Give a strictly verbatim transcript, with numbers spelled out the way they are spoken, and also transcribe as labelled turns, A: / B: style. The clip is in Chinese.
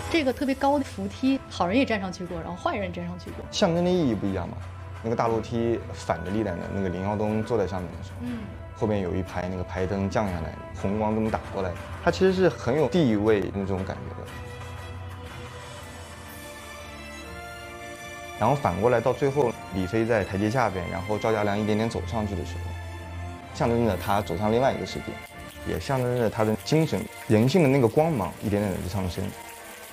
A: 这个特别高的扶梯，好人也站上去过，然后坏人也站上去过，
B: 象征的意义不一样嘛。那个大楼梯反着历代的，那个林耀东坐在上面的时候，嗯，后面有一排那个排灯降下来，红光这么打过来，它其实是很有地位那种感觉的。然后反过来到最后，李飞在台阶下边，然后赵家良一点点走上去的时候，象征着他走向另外一个世界，也象征着他的精神、人性的那个光芒一点点的上升。